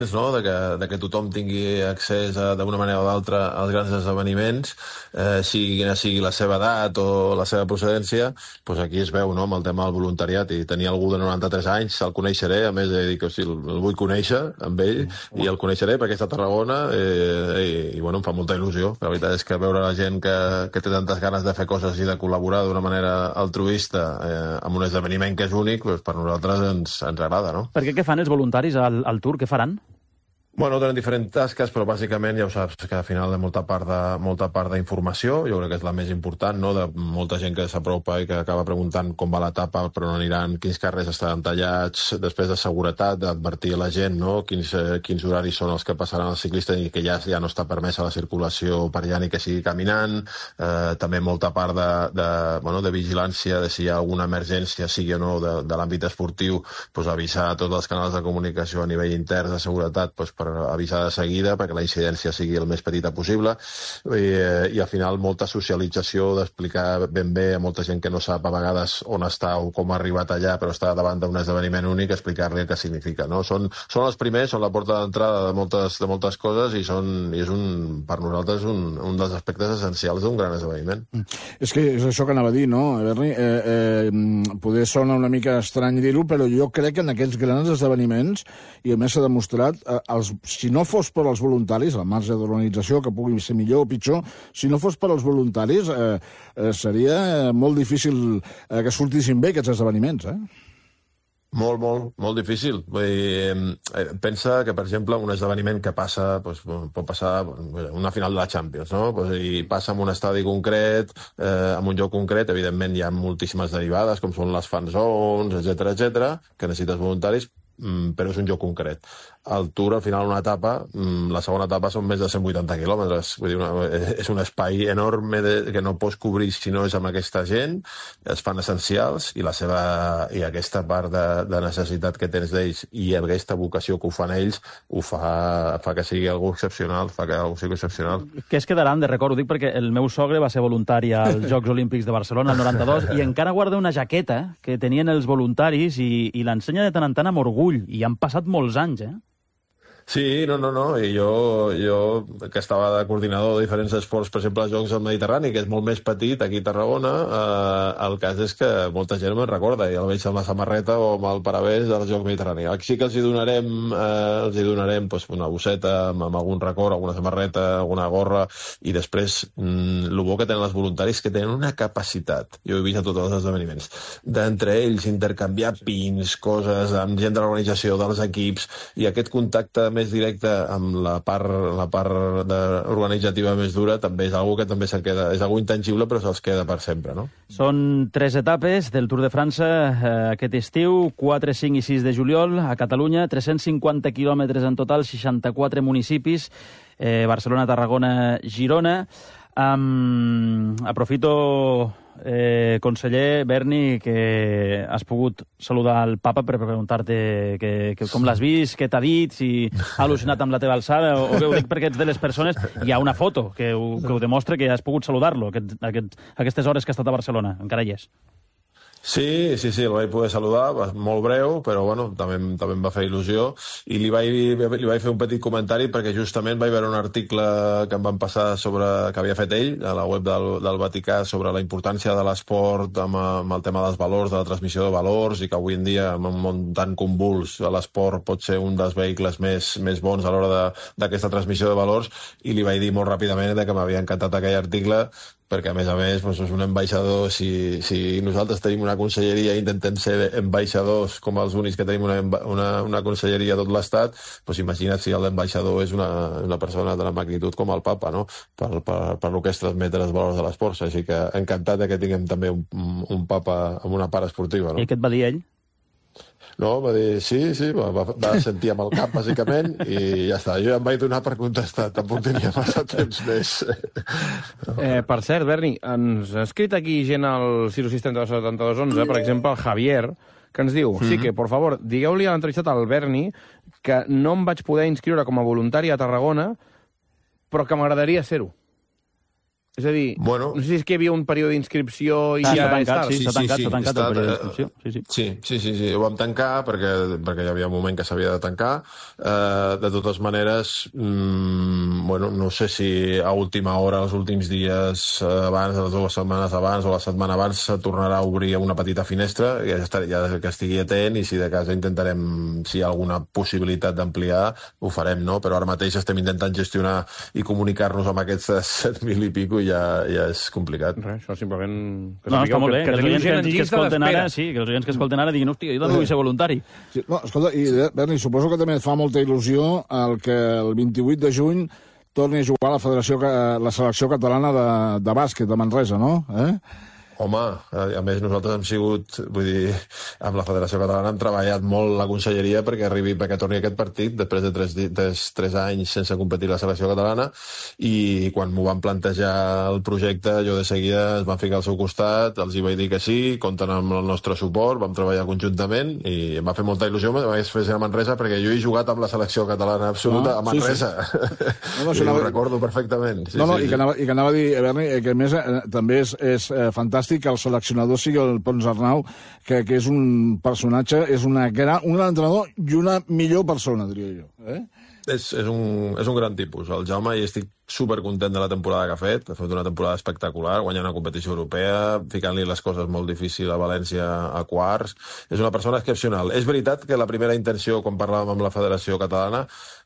no? de que tothom tingui accés d'una manera o d'altra als grans esdeveniments, sigui quina sigui la seva edat o la seva procedència, doncs aquí es veu, no?, amb el tema del voluntariat. I tenir algú de 93 anys, el coneixeré, a més de dir que el vull conèixer amb ell, i el coneixeré perquè està a Tarragona, i bueno, em fa molta il·lusió. La veritat és que veure la gent que té tantes ganes de fer coses i de col·laborar d'una manera altruista amb un esdeveniment que és únic, doncs per nosaltres ens agrada, no? Perquè què fan els voluntaris al Tour? Què faran? Bueno, tenen diferents tasques, però bàsicament ja ho saps, que al final hi ha molta part d'informació, jo crec que és la més important, no?, de molta gent que s'apropa i que acaba preguntant com va l'etapa, per on aniran, quins carrers estaran tallats, després de seguretat, d'advertir a la gent, no?, quins horaris són els que passaran els ciclistes i que ja no està permesa la circulació per allà ni que sigui caminant, també molta part de vigilància de si hi ha alguna emergència, sigui o no, de l'àmbit esportiu, doncs avisar a tots els canals de comunicació a nivell intern de seguretat, doncs per avisar de seguida perquè la incidència sigui el més petita possible, i al final molta socialització, d'explicar ben bé a molta gent que no sap a vegades on està o com ha arribat allà però està davant d'un esdeveniment únic, explicar-li el que significa, no? Són els primers, són la porta d'entrada de moltes coses i és per nosaltres un dels aspectes essencials d'un gran esdeveniment. És que és això que anava a dir, no, Berni? Poder sona una mica estrany dir-ho, però jo crec que en aquests grans esdeveniments, i a més s'ha demostrat, si no fos per als voluntaris, al marge d'organització, que pugui ser millor o pitjor, si no fos per als voluntaris, seria molt difícil que sortissin bé aquests esdeveniments, Molt difícil. Pensa que, per exemple, un esdeveniment que passa, pot passar una final de la Champions, no? I passa en un estadi concret, en un lloc concret, evidentment hi ha moltíssimes derivades, com són les fan zones, etcètera, que necessites voluntaris, però és un lloc concret. El Tour, al final, una etapa, la segona etapa són més de 180 quilòmetres. Vull dir, és un espai enorme que no pots cobrir si no és amb aquesta gent, es fan essencials, i aquesta part de necessitat que tens d'ells i aquesta vocació que ho fan ells ho fa que sigui algú excepcional, Què es quedaran de record? Ho dic perquè el meu sogre va ser voluntari als Jocs Olímpics de Barcelona el 92 i encara guarda una jaqueta que tenien els voluntaris i l'ensenya de tant en tant amb orgull, i han passat molts anys, Sí, no, i jo que estava de coordinador de diferents esports, per exemple, als Jocs del Mediterrani, que és molt més petit, aquí a Tarragona, el cas és que molta gent me'n recorda, i el veig amb la samarreta o amb el paravés dels Jocs Mediterrani. Sí que els hi donarem una bosseta amb algun record, alguna samarreta, alguna gorra, i després el bo que tenen els voluntaris que tenen una capacitat, jo ho he vist a tots els esdeveniments, d'entre ells intercanviar pins, coses, amb gent de l'organització, dels equips, i aquest contacte més directe amb la part organitzativa més dura també és algo que també se'l queda, és algo intangible però se'ls queda per sempre, no? Són 3 etapes del Tour de França aquest estiu, 4, 5 i 6 de juliol a Catalunya, 350 quilòmetres en total, 64 municipis, Barcelona, Tarragona, Girona. Aprofito, conseller Berni, que has pogut saludar el papa per preguntar-te com l'has vist, què t'ha dit, si ha al·lucinat amb la teva alçada, o bé ho dic perquè ets de les persones. Hi ha una foto que ho demostra que has pogut saludar-lo aquestes hores que ha estat a Barcelona, encara hi és. Sí, el vaig poder saludar, molt breu, però bueno, també em va fer il·lusió, i li vaig fer un petit comentari perquè justament vaig veure un article que em van passar que havia fet ell a la web del Vaticà sobre la importància de l'esport amb el tema dels valors, de la transmissió de valors, i que avui en dia, en un món tan convuls, l'esport pot ser un dels vehicles més bons a l'hora d'aquesta transmissió de valors, i li vaig dir molt ràpidament que m'havia encantat aquell article, perquè a més és un ambaixador. Si nosaltres tenim una conselleria i intentem ser ambaixadors com els únics que tenim una conselleria a tot l'Estat, doncs imagina't si l'ambaixador és una persona de la magnitud com el papa, no? Per el que és transmetre els valors de l'esport. Així que encantat que tinguem també un papa amb una part esportiva, no? I què et va dir ell? No, va dir sí, va sentir amb el cap, bàsicament, i ja està. Jo ja em vaig donar per contestar, tampoc tenia massa temps més. Per cert, Berni, ens ha escrit aquí gent al 667-7211, per exemple, el Javier, que ens diu, sí que, por favor, digueu-li a l'entrevistat al Berni que no em vaig poder inscriure com a voluntari a Tarragona, però que m'agradaria ser-ho. És a dir, no sé si és que hi havia un període d'inscripció i ja és tard. Sí, s'ha tancat el període d'inscripció. Sí, ho vam tancar perquè hi havia un moment que s'havia de tancar. De totes maneres, no sé si a última hora, els últims dies abans, les 2 setmanes abans o la setmana abans, se tornarà a obrir una petita finestra, ja que estigui atent, i si de cas intentarem, si hi ha alguna possibilitat d'ampliar, ho farem, no? Però ara mateix estem intentant gestionar i comunicar-nos amb aquests 7.000 i pico, ja és complicat. Això simplement... Està molt bé, que els oients que escolten ara, que els oients que escolten ara diguin, hòstia, jo també vull ser voluntari. Escolta, i Berni, suposo que també et fa molta il·lusió el que el 28 de juny torni a jugar la selecció catalana de bàsquet de Manresa, no? Home, a més nosaltres hem sigut, vull dir, amb la Federació Catalana hem treballat molt la conselleria perquè torni aquest partit després de 3 anys sense competir la selecció catalana, i quan m'ho van plantejar el projecte jo de seguida es van ficar al seu costat, els hi vaig dir que sí, compten amb el nostre suport, vam treballar conjuntament i em va fer molta il·lusió fer a Manresa perquè jo he jugat amb la selecció catalana absoluta a Manresa. Sí. Ho recordo perfectament. I que anava a dir, Berni, que a més també és fantàstic que el seleccionador sigui el Pons Arnau, que és un personatge, és un gran entrenador i una millor persona, diria jo. És un gran tipus. El Jaume, i estic supercontent de la temporada que ha fet una temporada espectacular, guanyant una competició europea, ficant-li les coses molt difícils a València a quarts. És una persona excepcional. És veritat que la primera intenció, quan parlàvem amb la Federació Catalana,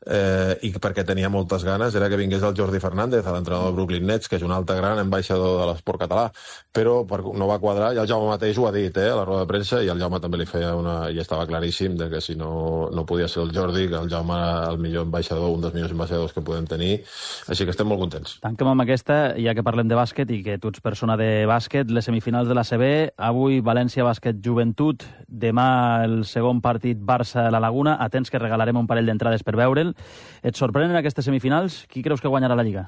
i perquè tenia moltes ganes, era que vingués el Jordi Fernández, l'entrenador de Brooklyn Nets, que és un altre gran ambaixador de l'esport català, però no va quadrar, i el Jaume mateix ho ha dit, a la roda de premsa, i el Jaume també li feia i estava claríssim de que si no podia ser el Jordi, que el Jaume era el millor ambaixador, un dels millors ambaixadors que podem tenir, així que estem molt contents. Tanquem amb aquesta, ja que parlem de bàsquet i que tu ets persona de bàsquet, les semifinals de la CB, avui València Bàsquet Joventut, demà el segon partit Barça a la Laguna, atents que regalarem un parell d'entrades per veure'l. Et sorprenen aquestes semifinals? Qui creus que guanyarà la Lliga?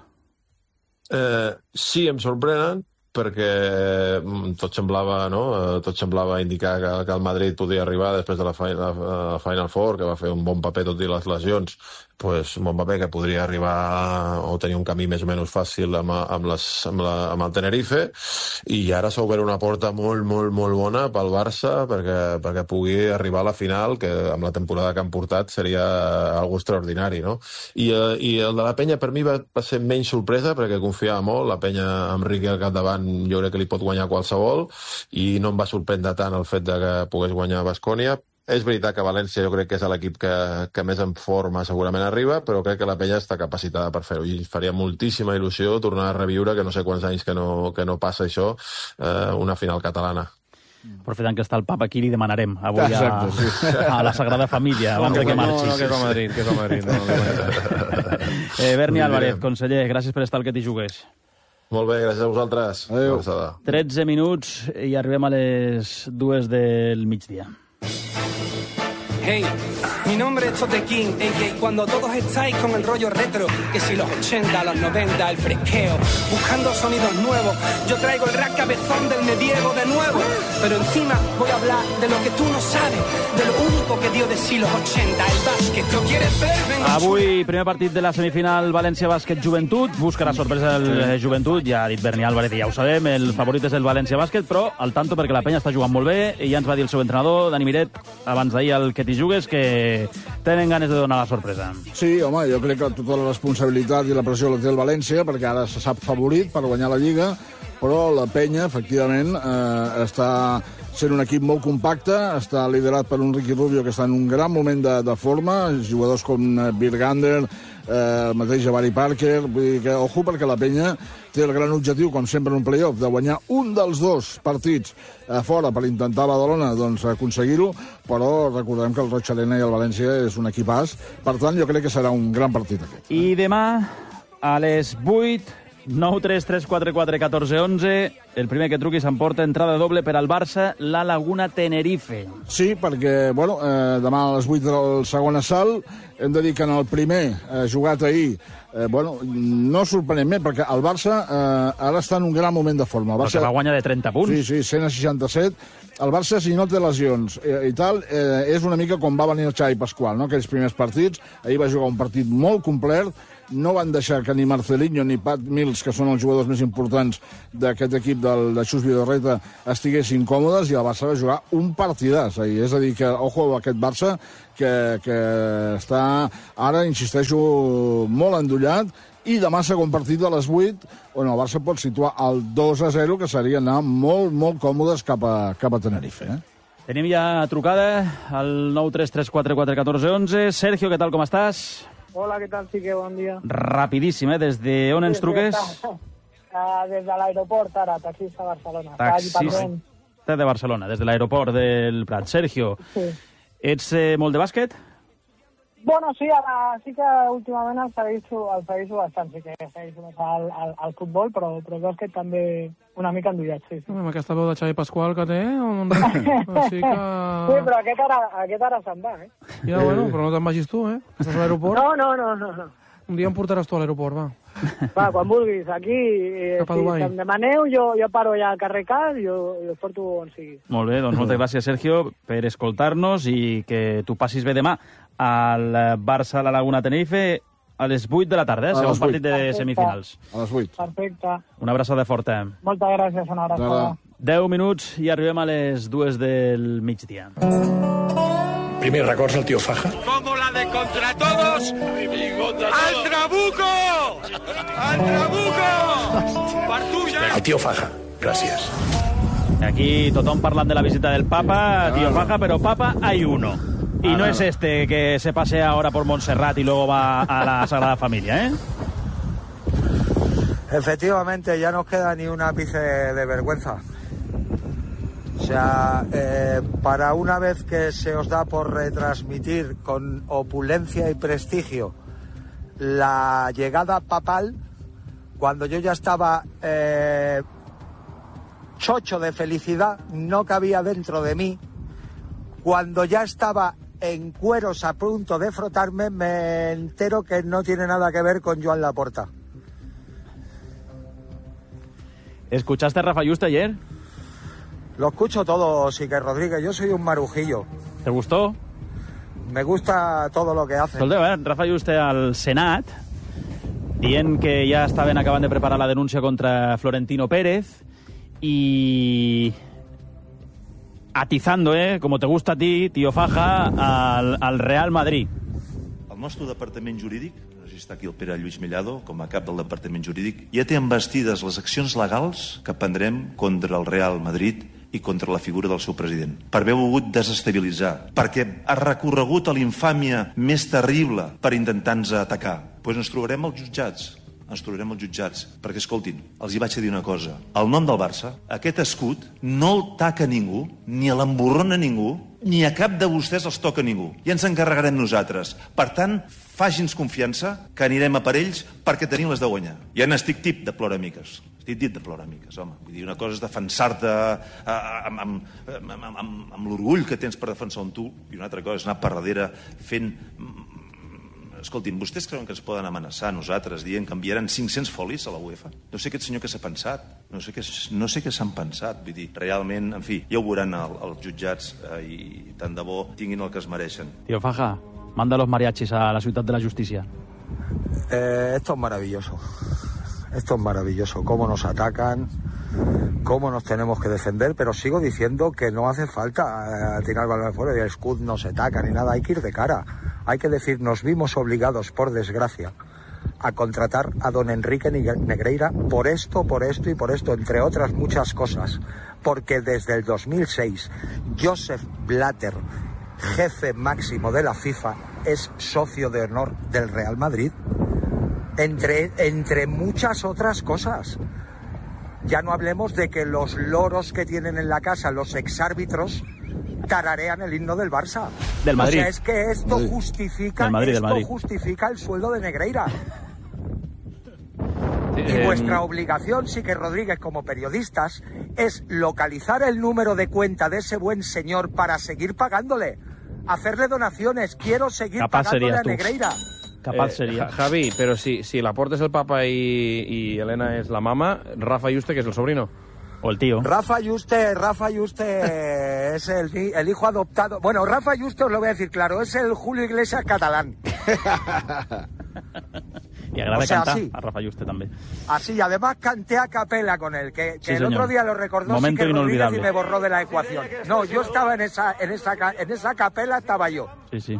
Sí, em sorprenen, perquè tot semblava indicar que el Madrid podia arribar després de la Final Four, que va fer un bon paper tot i les lesions, un bon paper que podria arribar o tenir un camí més o menys fàcil amb el Tenerife, i ara s'ha obert una porta molt, molt, molt bona pel Barça perquè pugui arribar a la final, que amb la temporada que han portat seria algo extraordinari, no? I el de la Penya per mi va ser menys sorpresa, perquè confiava molt, la Penya amb Riqui al capdavant jo crec que li pot guanyar qualsevol, i no em va sorprendre tant el fet de que pogués guanyar Baskonia. És veritat que València jo crec que és l'equip que més en forma segurament arriba, però crec que la Penya està capacitada per fer-ho, i faria moltíssima il·lusió tornar a reviure, que no sé quants anys que no passa això, una final catalana. Aprofitant que està el papa aquí, li demanarem avui a la Sagrada Família, abans que marxi. No, que és el Madrid. Berni Álvarez, conseller, gràcies per estar al Que t'hi jugues. Molt bé, gràcies a vosaltres. Adéu. 13 minuts i arribem a les 2 del migdia. Hey, mi nombre es Tote King, a.k.a. cuando todos estáis con el rollo retro, que si los 80, los 90, el fresqueo, buscando sonidos nuevos, yo traigo el rap cabezón del medievo de nuevo, pero encima voy a hablar de lo que tú no sabes, de lo único que dio de sí los 80, el bàsquet. ¿Lo quieres ver? Venga. Avui, primer partit de la semifinal València Bàsquet Joventut, busca la sorpresa del Joventut, ja ha dit Berni Álvarez i ja ho sabem, el favorit és el València Bàsquet, però al tanto perquè la Penya està jugant molt bé, i ja ens va dir el seu entrenador, Dani Miret, abans d'ahir al Que t'hi jugues, que tenen ganes de donar la sorpresa. Sí, home, jo crec que tota la responsabilitat i la pressió la té el València, perquè ara se sap favorit per guanyar la Lliga, però la Penya, efectivament, està sent un equip molt compacte, està liderat per un Ricky Rubio que està en un gran moment de forma, jugadors com Birgander, el mateix Jabari Parker, vull dir que, ojo, perquè la Penya té el gran objectiu, com sempre en un playoff, de guanyar un dels dos partits a fora per intentar a Badalona aconseguir-ho, però recordem que el Roig Arena i el València és un equipàs, per tant jo crec que serà un gran partit aquest. I demà, a les 8, 9 3 3 4 4 14 11, el primer que truqui s'emporta entrada doble per al Barça, la Laguna Tenerife. Sí, perquè, demà a les 8 del segon assalt, hem de dir que en el primer jugat ahir, no sorprenentment, perquè el Barça ara està en un gran moment de forma. Però que va guanyar de 30 punts. Sí, 167. El Barça, si no té lesions i tal, és una mica com va venir el Xavi Pasqual, no? Aquells primers partits. Ahir va jugar un partit molt complet, no van deixar que ni Marcelinho ni Pat Mills, que són els jugadors més importants d'aquest equip de Xus Vidorreta, estiguessin còmodes, i el Barça va jugar un partidàs. És a dir, que ojo a aquest Barça, que està ara, insisteixo, molt endollat, i demà segon partit a les 8, on el Barça pot situar el 2-0, que seria anar molt, molt còmodes cap a Tenerife. Tenim ja trucada al 933441411. Sergio, què tal, com estàs? Hola, què tal, Xique? Bon dia. Rapidíssim, Des d'on ens truques? Des de l'aeroport, ara, taxista a Barcelona. Taxista de Barcelona, des de l'aeroport del Prat. Sergio, ets molt de bàsquet? Bueno, sí, ara sí que últimament el segueixo bastant, sí que segueixo més al futbol, però el bàsquet també una mica endollat, sí. Amb aquesta veu de Xavi Pasqual que té, així que... Sí, però aquest ara se'n va, Ja, bueno, però no te'n vagis tu, Estàs a l'aeroport? No. Un dia em portaràs tu a l'aeroport, va. Va, quan vulguis, aquí, si em demaneu, jo paro ja al carrer Cas i us porto on sigui. Molt bé, doncs moltes gràcies, Sergio, per escoltar-nos i que tu passis bé demà al Barça a la Laguna Tenerife a les 8 de la tarda, segon partit de semifinals. A les 8. Perfecte. Una abraçada forta. Moltes gràcies, una abraçada. 10 minuts i arribem a les 2 del migdia. Primer records al tío Faja. Como la de Contra Todos. ¡Al Trabuco! ¡Al Trabuco! ¡Partulla! El tío Faja. Gràcies. Aquí tothom parlant de la visita del Papa, tío Faja, pero Papa hay uno. Y no es este que se pasea ahora por Montserrat y luego va a la Sagrada Familia, Efectivamente, ya no queda ni un ápice de vergüenza. O sea, para una vez que se os da por retransmitir con opulencia y prestigio la llegada papal, cuando yo ya estaba chocho de felicidad, no cabía dentro de mí, cuando ya estaba en cueros a punto de frotarme, me entero que no tiene nada que ver con Joan Laporta. ¿Escuchaste a Rafa Yuste ayer? Lo escucho todo, Sique Rodríguez. Yo soy un marujillo. ¿Te gustó? Me gusta todo lo que hace. Rafa Yuste al Senat, dient que ja estaven acabant de preparar la denúncia contra Florentino Pérez y atizando, como te gusta a ti, tío Faja, al Real Madrid. El nostre departament jurídic, no sé si està aquí el Pere Lluís Mellado, com a cap del departament jurídic, ja té embestides les accions legals que prendrem contra el Real Madrid i contra la figura del seu president, per haver volgut desestabilitzar, perquè ha recorregut a l'infàmia més terrible per intentar-nos atacar. Doncs ens trobarem als jutjats, perquè, escoltin, els hi vaig a dir una cosa. El nom del Barça, aquest escut, no el taca ningú, ni l'emborrona ningú, ni a cap de vostès els toca ningú. Ja ens encarregarem nosaltres. Per tant, faci'ns confiança, que anirem a per ells perquè tenim les de guanyar. Ja n'estic tip de ploramiques. Estic dit de ploramiques, home. Vull dir, una cosa és defensar-te amb l'orgull que tens per defensar un tu, i una altra cosa és anar per darrere fent... Escoltin, vostès creuen que ens poden amenaçar a nosaltres dient que enviaran 500 folis a la UEFA? No sé aquest senyor què s'ha pensat. No sé què s'han pensat. Vull dir, realment, en fi, ja ho veuran els jutjats i tant de bo tinguin el que es mereixen. Tío Faja, manda los mariachis a la ciutat de la justícia. Esto es maravilloso. Esto es maravilloso. Cómo nos atacan, cómo nos tenemos que defender, pero sigo diciendo que no hace falta tirar balones fuera y el escudo no se ataca ni nada. Hay que ir de cara. Hay que decir, nos vimos obligados, por desgracia, a contratar a don Enrique Negreira por esto y por esto, entre otras muchas cosas. Porque desde el 2006, Joseph Blatter, jefe máximo de la FIFA, es socio de honor del Real Madrid. Entre muchas otras cosas. Ya no hablemos de que los loros que tienen en la casa los exárbitros tararean el himno del Barça. Del Madrid. O sea, es que esto justifica el sueldo de Negreira. Y vuestra obligación, Sique Rodríguez, como periodistas, es localizar el número de cuenta de ese buen señor para seguir pagándole. Hacerle donaciones. Quiero seguir pagándole a Negreira. Capaz sería. Javi, pero si Laporta es el papa y Elena es la mama, Rafa Yuste, que es el sobrino. O el tío. Rafa Yuste es el hijo adoptado. Bueno, Rafa Yuste os lo voy a decir claro, es el Julio Iglesias catalán. Y agrada cantar a Rafa Yuste también. Así, además canté a capela con él, que el otro día lo recordó Momento Sique Rodríguez inolvidable. y me borró de la ecuación. No, yo estaba en esa capela, estaba yo. Sí, sí.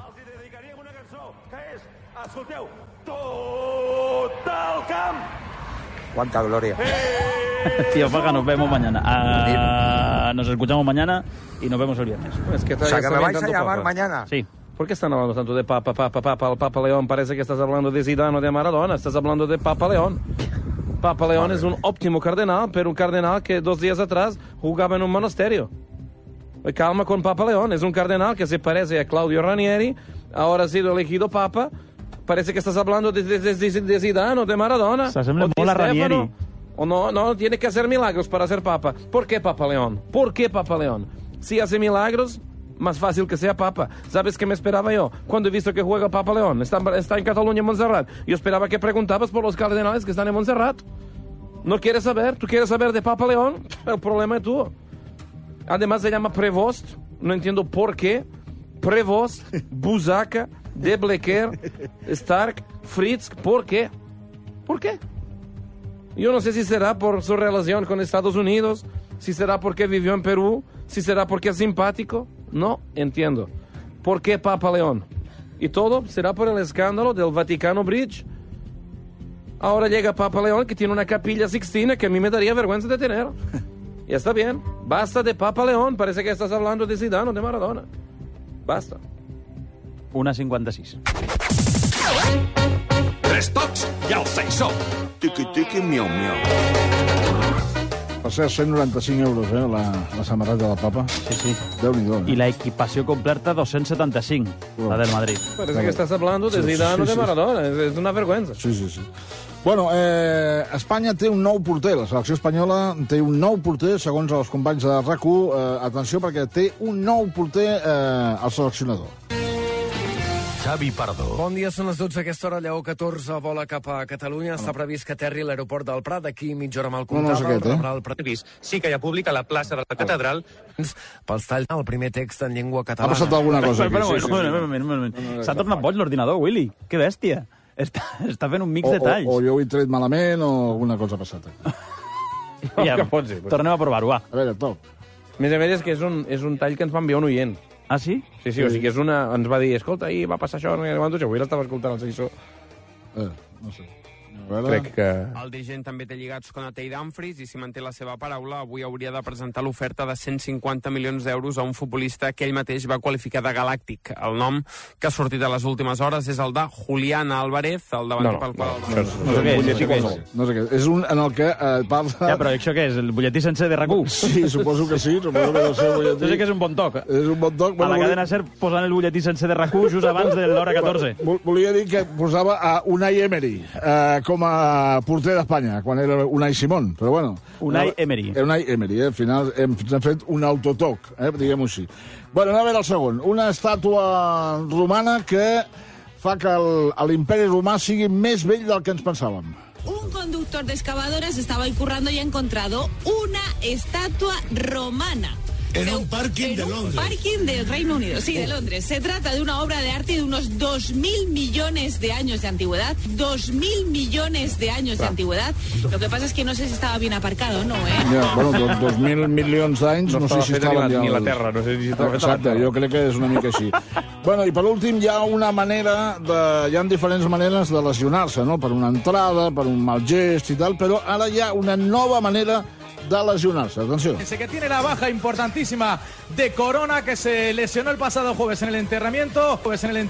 Cuánta gloria. Tío Faja, nos vemos mañana. Nos escuchamos mañana y nos vemos el viernes. Es que O sea, que me vais a llamar mañana. Sí. ¿Por qué están hablando tanto de Papa, el Papa León? Parece que estás hablando de Zidane o de Maradona. Estás hablando de Papa León. Papa León es un óptimo cardenal, pero un cardenal que 2 días atrás jugaba en un monasterio. Calma con Papa León. Es un cardenal que se parece a Claudio Ranieri. Ahora ha sido elegido Papa. Parece que estás hablando de Zidane o de Maradona. Se sembla molt a Ranieri. O no, tiene que hacer milagros para ser Papa. ¿Por qué Papa León? ¿Por qué Papa León? Si hace milagros, más fácil que sea Papa. ¿Sabes qué me esperaba yo? Cuando he visto que juega Papa León, está en Cataluña, en Montserrat. Yo esperaba que preguntabas por los cardenales que están en Montserrat. ¿No quieres saber? ¿Tú quieres saber de Papa León? El problema es tú. Además se llama Prevost. No entiendo por qué. Prevost, Buzaca, De Blecker, Stark, Fritz. ¿Por qué? ¿Por qué? Yo no sé si será por su relación con Estados Unidos, si será porque vivió en Perú, si será porque es simpático. No entiendo. ¿Por qué Papa León? Y todo será por el escándalo del Vaticano Bridge. Ahora llega Papa León, que tiene una capilla sixtina que a mí me daría vergüenza de tener. Ya está bien. Basta de Papa León. Parece que estás hablando de Zidane o de Maradona. Basta. 1:56. 3 tocs i el Saissó. Tiqui-tiqui, miau-miau. Per cert, 195 euros, la samarreta del Papa. Sí, sí. Déu-n'hi-do. Y la equipación completa 275, la del Madrid. Parece que estás hablando de Zidane o de Maradona. És una vergüenza. Sí. Bueno, Espanya té un nou porter. La selecció espanyola té un nou porter, segons els companys de RAC1. Atenció, perquè té un nou porter el seleccionador. Xavi Pardo. Bon dia, són les 12 a aquesta hora. Lleó 14 vola cap a Catalunya. Està previst que aterri a l'aeroport del Prat. D'aquí mitja hora me'l comptava. No és aquest, Sí que hi ha públic a la plaça de la catedral. Pels talls, el primer text en llengua Ha catalana. passat alguna cosa aquí. Un moment. S'ha tornat boig l'ordinador, Willy. Que bèstia. Està fent un mix de talls. O jo ho he tret malament o alguna cosa ha passat. Ja, tornem a provar-ho, va. A veure, top. A més, és que és un tall que ens va enviar un oient. Ah, sí? Sí, o sigui que és una... Ens va dir, escolta, ahir va passar això, avui l'estava escoltant el Saissó. No sé. Crec que... El dirigent també té lligats Konate i Dumfries i si manté la seva paraula, avui hauria de presentar l'oferta de 150 milions d'euros a un futbolista que ell mateix va qualificar de galàctic. El nom que ha sortit a les últimes hores és el de Julián Álvarez, el davanter pel qual... No sé què. És un en el que parla... Ja, però això què és? El butlletí sencer de RAC1? Sí, suposo que sí. Suposo que deu ser el butlletí. Jo sé que és un bon toc. És un bon toc. A la cadena SER posant el butlletí sencer de RAC1 just abans de l'hora 14. Volia dir que posava a Unai Emery com a porter d'Espanya, quan era Unai Simón, però bueno. Unai Emery. Unai Emery, al final hem fet un autotoc, diguem-ho així. Bueno, anem a veure el segon. Una estàtua romana que fa que l'imperi romà sigui més vell del que ens pensàvem. Un conductor de excavadoras estaba ahí currando y ha encontrado una estatua romana. En un parking de Londres. Parking del Reino Unido, sí, de Londres. Se trata de una obra de arte de unos 2.000 millones de años de antigüedad. 2.000 millones de años de antigüedad. Lo que pasa es que no sé si estaba bien aparcado o no, Ja, bueno, 2.000 milions d'anys, no sé si estaven ja... Ni la Terra, no sé si estava feta Exacte, jo crec que és una mica així. Bueno, i per últim hi ha una manera hi ha diferents maneres de lesionar-se, no? Per una entrada, per un mal gest i tal, però ara hi ha una nova manera de lesionarse. Atención. Que tiene la baja importantísima de Corona, que se lesionó el pasado jueves en el enterramiento.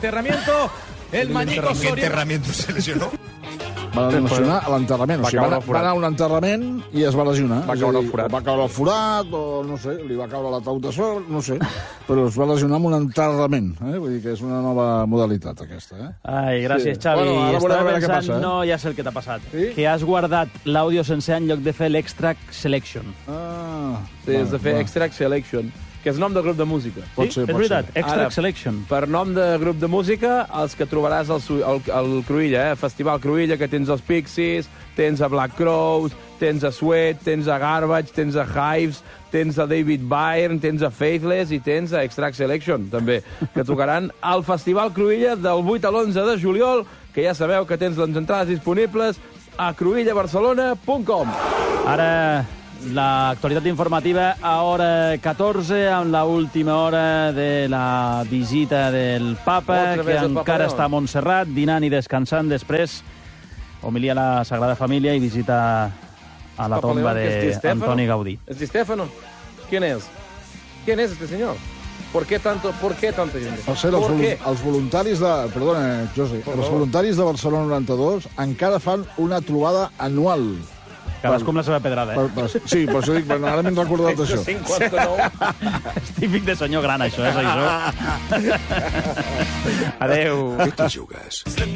El Mañico Soria... ¿Qué enterramiento se lesionó? Va lesionar a l'enterrament. O sigui, va anar a un enterrament i es va lesionar. Va caure al forat. Va caure al forat, o no sé, li va caure l'ataúd de sol, no sé. Però es va lesionar amb un enterrament. Vull dir que és una nova modalitat, aquesta. Ai, gràcies, Xavi. Bueno, ara estava veurem què pensant, passa. no, ja sé el que t'ha passat. Sí? Que has guardat l'àudio sencer en lloc de fer l'extract selection. Sí, has de fer extract selection, que és nom de grup de música. Pot ser, és veritat, extract selection. Per nom de grup de música, els que trobaràs al Cruïlla, Festival Cruïlla, que tens els Pixies, tens a Black Crowes, tens a Sweat, tens a Garbage, tens a Hives, tens a David Byrne, tens a Faithless i tens a Extract Selection, també, que tocaran al Festival Cruïlla del 8 a l'11 de juliol, que ja sabeu que tens les entrades disponibles a cruïllabarcelona.com. Ara, l'actualitat informativa a hora 14, amb l'última hora de la visita del Papa, que encara està a Montserrat, dinant i descansant després. Homilia a la Sagrada Família y visita a la tomba de Antoni Gaudí. ¿Es Di Stefano? ¿Quién es? ¿Quién es este señor? ¿Por qué tanta gent? Per cert, els voluntaris de... Perdona, José. Els voluntaris de Barcelona 92 encara fan una trobada anual. Cadascú amb la seva pedrada, Sí, per això dic, ara m'he recordat d'això. És típic de senyor gran, això, Adéu. ¿Qué te jugas?